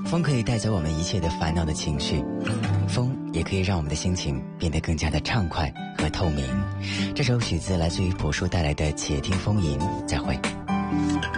风可以带走我们一切的烦恼的情绪，风也可以让我们的心情变得更加的畅快和透明。这首曲子来自于朴树带来的《且听风吟》，再会。